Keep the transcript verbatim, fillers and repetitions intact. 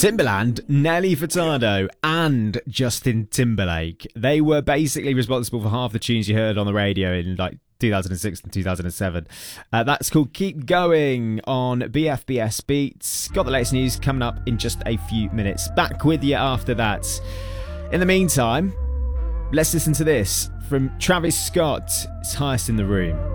Timbaland, Nelly Furtado and Justin Timberlake. They were basically responsible for half the tunes you heard on the radio in like two thousand six and two thousand seven. Uh, that's called Keep Going on B F B S Beats. Got the latest news coming up in just a few minutes. Back with you after that. In the meantime, let's listen to this from Travis Scott. It's Highest in the Room.